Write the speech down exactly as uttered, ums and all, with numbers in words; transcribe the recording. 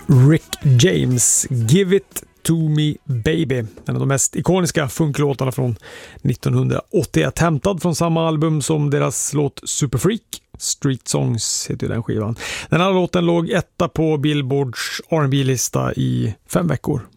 Rick James, Give It To Me Baby. En av de mest ikoniska funklåtarna från nittonhundraåttioett, hämtad från samma album som deras låt Super Freak. Street Songs heter den skivan. Den här låten låg etta på Billboards R and B-lista i fem veckor.